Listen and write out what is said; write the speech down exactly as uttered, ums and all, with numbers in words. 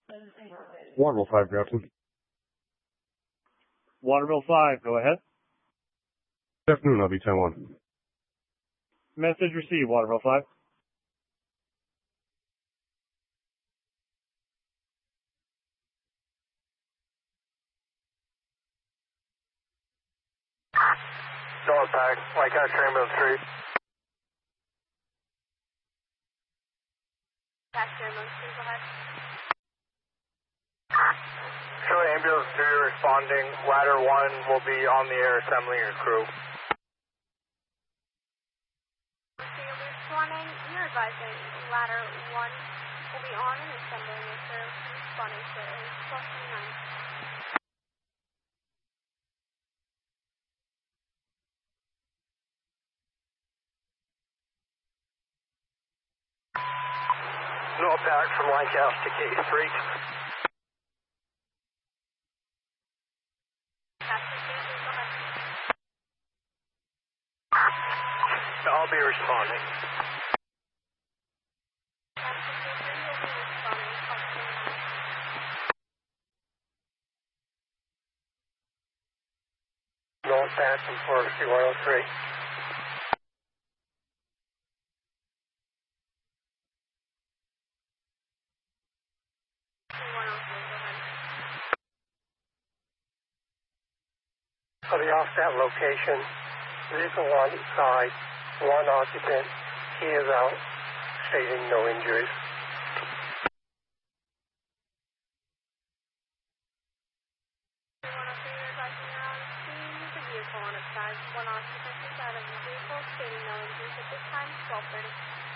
Waterville five, Grafton. Waterville five, go ahead. Good afternoon, I'll be ten one. Message received, Waterville five. No impact, White Country Ambulance three. Country Ambulance three, go ahead. Show Ambulance three responding. Ladder one will be on the air assembling your crew. Responding, you're advising ladder one will be on and assembling your crew. Responding to twelve twenty-nine. No impact from Lancaster to K three. I'll be responding. No impact from Forestry one oh three. For the offset location, vehicle one side, one occupant, he is out, stating no injuries. One occupant is out of the vehicle, stating no injuries at this time, twelve thirty.